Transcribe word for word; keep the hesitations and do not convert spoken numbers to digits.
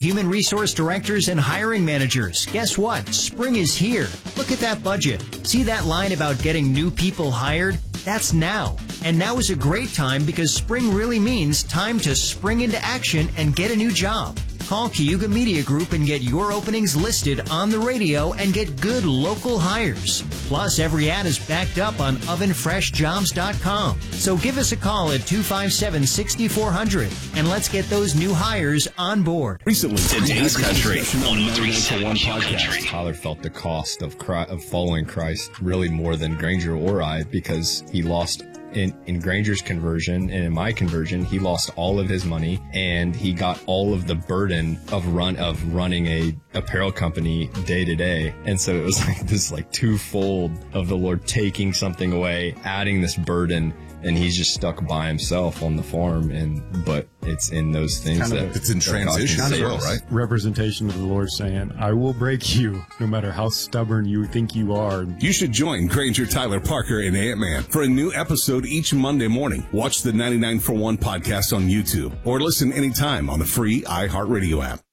Human resource directors and hiring managers, guess what? Spring is here. Look at that budget. See that line about getting new people hired? That's now. And now is a great time because spring really means time to spring into action and get a new job. Call Cayuga Media Group and get your openings listed on the radio and get good local hires. Plus, every ad is backed up on oven fresh jobs dot com. So give us a call at two five seven, six four zero zero and let's get those new hires on board. Recently, Today's Country, one oh three point one seven podcast. Tyler felt the cost of, Christ, of following Christ really more than Granger or I, because he lost in, in Granger's conversion and in my conversion, he lost all of his money and he got all of the burden of run of running a apparel company day to day. And so it was like this like twofold of the Lord taking something away, adding this burden, and he's just stuck by himself on the farm. And but it's in those things kind that of, it's in that God transition can as save well, us. right? Representation of the Lord saying, I will break you no matter how stubborn you think you are. You should join Granger, Tyler, Parker, and Ant-Man for a new episode each Monday morning. Watch the ninety-nine for one podcast on YouTube or listen anytime on the free iHeartRadio app.